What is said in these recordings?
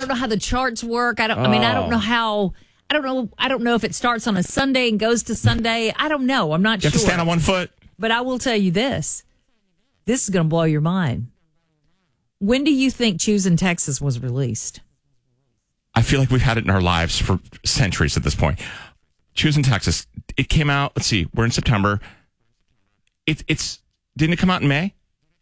don't know how the charts work. I don't know how. I don't know if it starts on a Sunday and goes to Sunday. I don't know. I'm not sure. You have to stand on one foot. But I will tell you this. This is going to blow your mind. When do you think Choosing Texas was released? I feel like we've had it in our lives for centuries at this point. Choosing Texas. It came out. Let's see. We're in September. It's didn't it come out in May?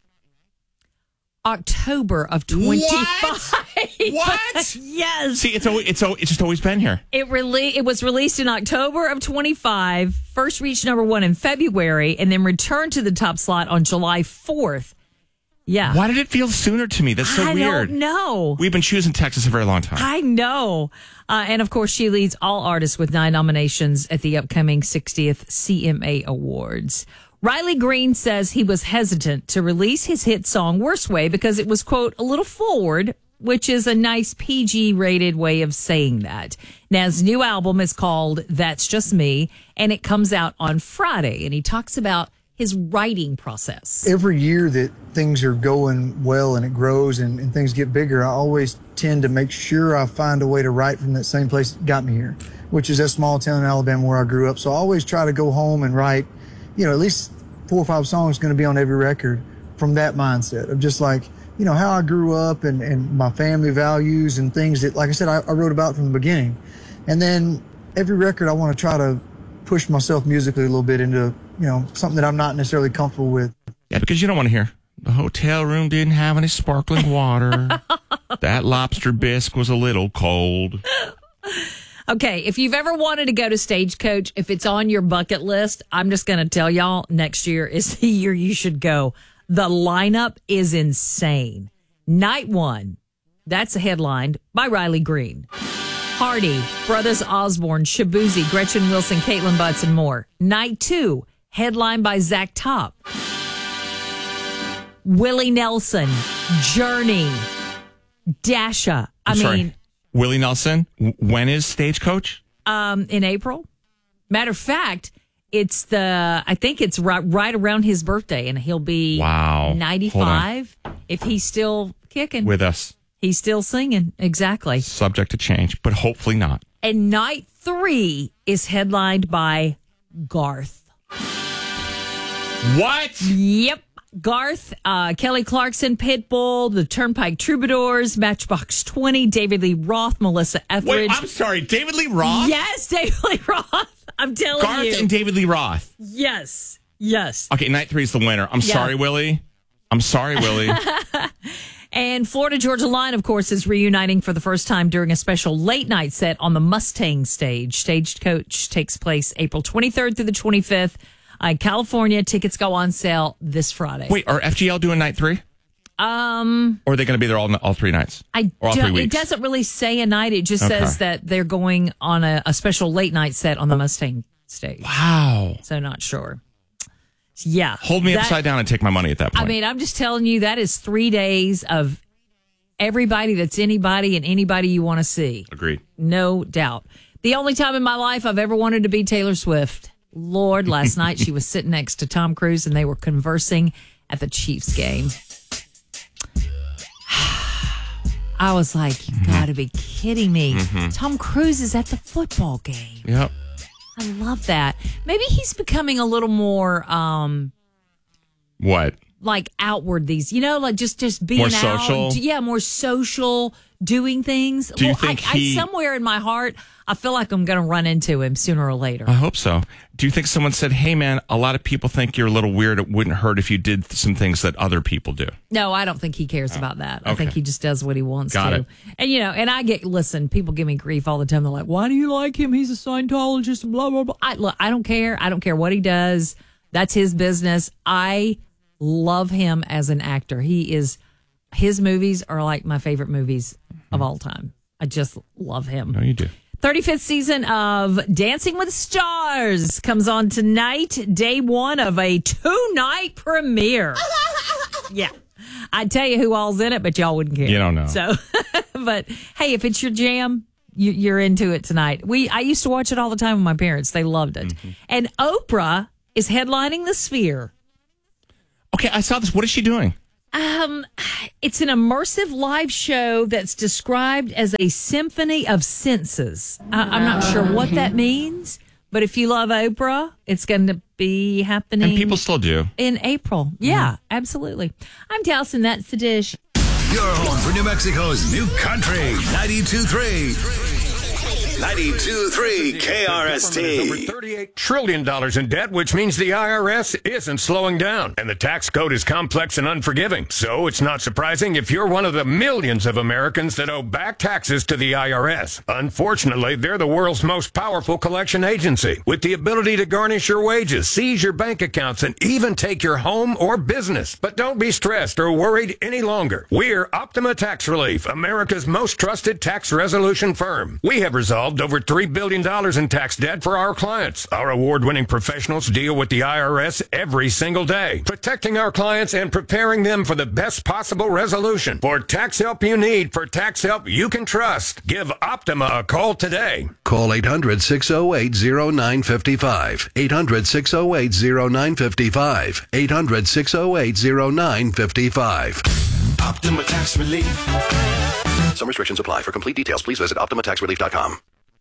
October of 25. What? Yes. See, it's just always been here. It was released in October of 25. First reached number 1 in February, and then returned to the top slot on July 4th. Yeah. Why did it feel sooner to me? That's so weird. I don't know. We've been choosing Texas a very long time. I know. And of course, she leads all artists with 9 nominations at the upcoming 60th CMA Awards. Riley Green says he was hesitant to release his hit song Worst Way because it was, quote, a little forward, which is a nice PG-rated way of saying that. Now, his new album is called That's Just Me, and it comes out on Friday. And he talks about his writing process. Every year that things are going well and it grows and things get bigger, I always tend to make sure I find a way to write from that same place that got me here, which is that small town in Alabama where I grew up. So I always try to go home and write, at least 4 or 5 songs going to be on every record from that mindset of just like, how I grew up and my family values and things that, like I said, I wrote about from the beginning. And then every record I want to try to push myself musically a little bit into, something that I'm not necessarily comfortable with. Yeah, because you don't want to hear, the hotel room didn't have any sparkling water. That lobster bisque was a little cold. Okay, if you've ever wanted to go to Stagecoach, if it's on your bucket list, I'm just going to tell y'all next year is the year you should go. The lineup is insane. Night 1, that's headlined by Riley Green. Hardy, Brothers Osborne, Shabuzi, Gretchen Wilson, Caitlin Butts, and more. Night 2, headlined by Zach Top. Willie Nelson, Journey, Dasha. Willie Nelson, when is Stagecoach? In April. Matter of fact, I think it's right around his birthday, and he'll be 95 if he's still kicking. With us. He's still singing. Exactly. Subject to change, but hopefully not. And night 3 is headlined by Garth. What? Yep. Garth, Kelly Clarkson, Pitbull, the Turnpike Troubadours, Matchbox 20, David Lee Roth, Melissa Etheridge. Wait, I'm sorry, David Lee Roth? Yes, David Lee Roth. I'm telling you. Garth and David Lee Roth. Yes. Okay, night 3 is the winner. I'm sorry, Willie. And Florida Georgia Line, of course, is reuniting for the first time during a special late night set on the Mustang stage. Stagecoach takes place April 23rd through the 25th. California, tickets go on sale this Friday. Wait, are FGL doing night 3? Or are they going to be there all 3 nights? Or all 3 weeks? It doesn't really say a night. It just says that they're going on a special late night set on the Mustang stage. Wow. So not sure. Yeah. Hold me upside down and take my money at that point. I'm just telling you, that is 3 days of everybody that's anybody and anybody you want to see. Agreed. No doubt. The only time in my life I've ever wanted to be Taylor Swift. Lord, last night she was sitting next to Tom Cruise and they were conversing at the Chiefs game. I was like, you got to be kidding me. Mm-hmm. Tom Cruise is at the football game. Yep. I love that. Maybe he's becoming a little more what? Like outward these, like just being more social? Out. Yeah, more social, doing things. Do you think somewhere in my heart, I feel like I'm going to run into him sooner or later. I hope so. Do you think someone said, hey, man, a lot of people think you're a little weird. It wouldn't hurt if you did some things that other people do. No, I don't think he cares about that. I think he just does what he wants Got to. It. And, listen, people give me grief all the time. They're like, why do you like him? He's a Scientologist and blah, blah, blah. I don't care. I don't care what he does. That's his business. I love him as an actor. His movies are like my favorite movies of all time. I just love him. No, you do. 35th season of Dancing with Stars comes on tonight, day 1 of a 2-night premiere. Yeah. I'd tell you who all's in it, but y'all wouldn't care. You don't know. So, but hey, if it's your jam, you're into it tonight. I used to watch it all the time with my parents. They loved it. Mm-hmm. And Oprah is headlining the Sphere. Okay, I saw this. What is she doing? It's an immersive live show that's described as a symphony of senses. I'm not sure what that means, but if you love Oprah, it's going to be happening. And people still do. In April. Yeah, absolutely. I'm Towson. That's the dish. Your home for New Mexico's new country, 92.3. 92.3 KRST. Over $38 trillion in debt, which means the IRS isn't slowing down. And the tax code is complex and unforgiving. So it's not surprising if you're one of the millions of Americans that owe back taxes to the IRS. Unfortunately, they're the world's most powerful collection agency, with the ability to garnish your wages, seize your bank accounts, and even take your home or business. But don't be stressed or worried any longer. We're Optima Tax Relief, America's most trusted tax resolution firm. We have resolved over $3 billion in tax debt for our clients. Our award-winning professionals deal with the IRS every single day, protecting our clients and preparing them for the best possible resolution. For tax help you need, for tax help you can trust, give Optima a call today. Call 800-608-0955. 800-608-0955. 800-608-0955. Optima Tax Relief. Some restrictions apply. For complete details, please visit OptimaTaxRelief.com.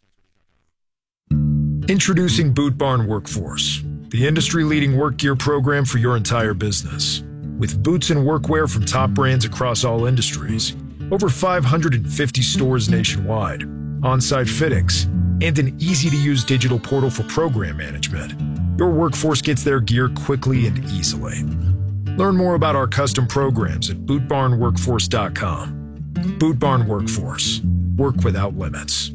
Introducing Boot Barn Workforce, the industry-leading work gear program for your entire business. With boots and workwear from top brands across all industries, over 550 stores nationwide, on-site fittings, and an easy-to-use digital portal for program management, your workforce gets their gear quickly and easily. Learn more about our custom programs at bootbarnworkforce.com. Boot Barn Workforce. Work without limits.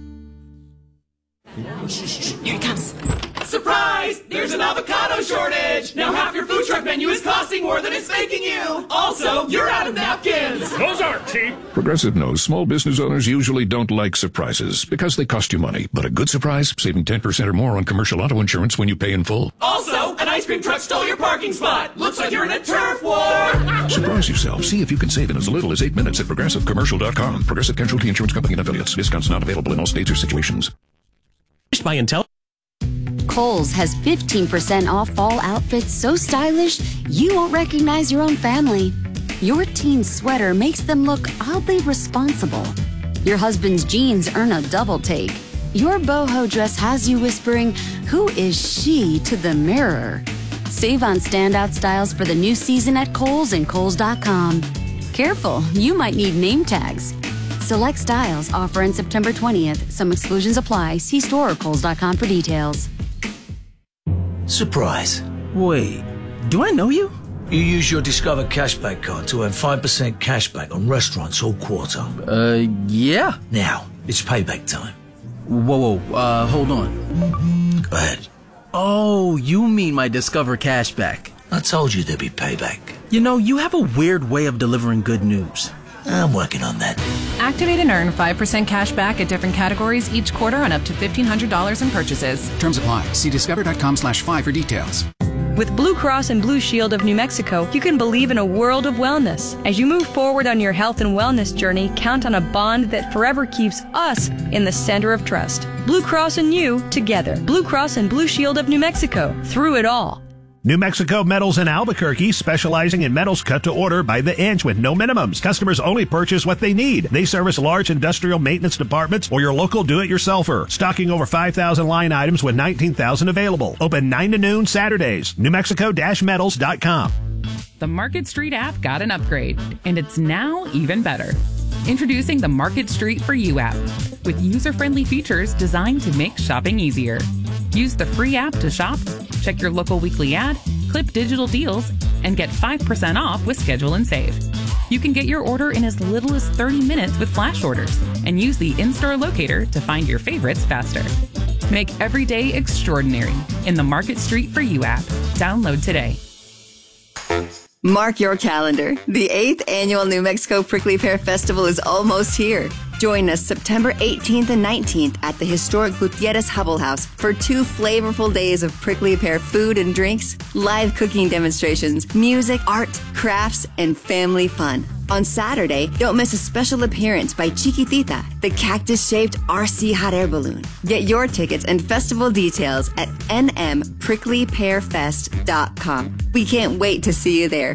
Here it comes. Surprise! There's an avocado shortage! Now half your food truck menu is costing more than it's making you! Also, you're out of napkins! Those aren't cheap! Progressive knows small business owners usually don't like surprises because they cost you money. But a good surprise, saving 10% or more on commercial auto insurance when you pay in full. Also, an ice cream truck stole your parking spot! Looks like you're in a turf war! Surprise yourself. See if you can save in as little as 8 minutes at ProgressiveCommercial.com. Progressive Casualty Insurance Company and Affiliates. Discounts not available in all states or situations. By Intel. Kohl's has 15% off fall outfits so stylish you won't recognize your own family. Your teen's sweater makes them look oddly responsible. Your husband's jeans earn a double take. Your boho dress has you whispering, "Who is she?" to the mirror. Save on standout styles for the new season at Kohl's and Kohl's.com. Careful, you might need name tags. Select styles offer in September 20th. Some exclusions apply. See store or Kohl's.com for details. Surprise. Wait, do I know you? You use your Discover Cashback card to earn 5% cashback on restaurants all quarter. Yeah. Now, it's payback time. Whoa, hold on. Go ahead. Oh, you mean my Discover Cashback. I told you there'd be payback. You know, you have a weird way of delivering good news. I'm working on that. Activate and earn 5% cash back at different categories each quarter on up to $1,500 in purchases. Terms apply. See discover.com/5 for details. With Blue Cross and Blue Shield of New Mexico, you can believe in a world of wellness. As you move forward on your health and wellness journey, count on a bond that forever keeps us in the center of trust. Blue Cross and you together. Blue Cross and Blue Shield of New Mexico. Through it all. New Mexico Metals in Albuquerque, specializing in metals cut to order by the inch with no minimums. Customers only purchase what they need. They service large industrial maintenance departments or your local do-it-yourselfer. Stocking over 5,000 line items with 19,000 available. Open 9 to noon Saturdays. NewMexico-metals.com. The Market Street app got an upgrade, and it's now even better. Introducing the Market Street for You app, with user-friendly features designed to make shopping easier. Use the free app to shop, check your local weekly ad, clip digital deals, and get 5% off with Schedule and Save. You can get your order in as little as 30 minutes with flash orders, and use the in-store locator to find your favorites faster. Make every day extraordinary in the Market Street for You app. Download today. Mark your calendar. The 8th Annual New Mexico Prickly Pear Festival is almost here. Join us September 18th and 19th at the historic Gutierrez Hubble House for 2 flavorful days of prickly pear food and drinks, live cooking demonstrations, music, art, crafts, and family fun. On Saturday, don't miss a special appearance by Chiquitita, the cactus-shaped RC hot air balloon. Get your tickets and festival details at nmpricklypearfest.com. We can't wait to see you there.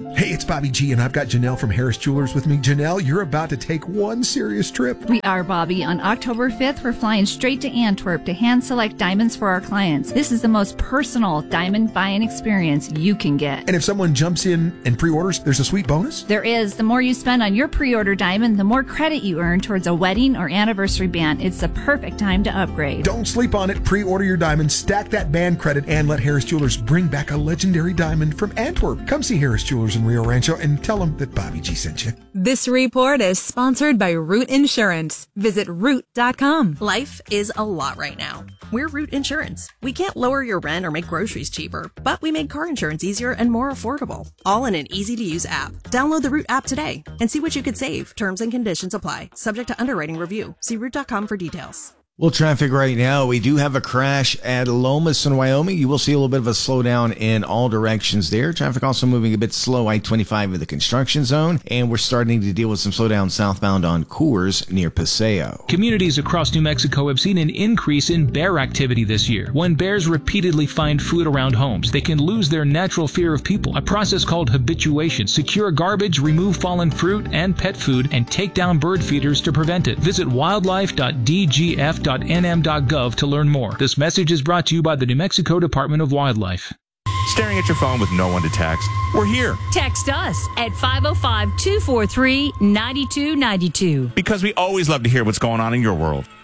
Hey, it's Bobby G, and I've got Janelle from Harris Jewelers with me. Janelle, you're about to take one serious trip. We are, Bobby. On October 5th, we're flying straight to Antwerp to hand-select diamonds for our clients. This is the most personal diamond buying experience you can get. And if someone jumps in and pre-orders, there's a sweet bonus? There is. The more you spend on your pre-order diamond, the more credit you earn towards a wedding or anniversary band. It's the perfect time to upgrade. Don't sleep on it. Pre-order your diamond, stack that band credit, and let Harris Jewelers bring back a legendary diamond from Antwerp. Come see Harris Jewelers in Rio Rancho and tell them that Bobby G sent you. This report is sponsored by Root Insurance. Visit Root.com. Life is a lot right now. We're Root Insurance. We can't lower your rent or make groceries cheaper, but we make car insurance easier and more affordable. All in an easy-to-use app. Download the Root app today and see what you could save. Terms and conditions apply. Subject to underwriting review. See Root.com for details. Well, traffic right now, we do have a crash at Lomas in Wyoming. You will see a little bit of a slowdown in all directions there. Traffic also moving a bit slow, I-25 in the construction zone. And we're starting to deal with some slowdown southbound on Coors near Paseo. Communities across New Mexico have seen an increase in bear activity this year. When bears repeatedly find food around homes, they can lose their natural fear of people. A process called habituation. Secure garbage, remove fallen fruit and pet food, and take down bird feeders to prevent it. Visit wildlife.dgf.nm.gov to learn more. This message is brought to you by the New Mexico Department of Wildlife. Staring at your phone with no one to text? We're here. Text us at 505-243-9292. Because we always love to hear what's going on in your world.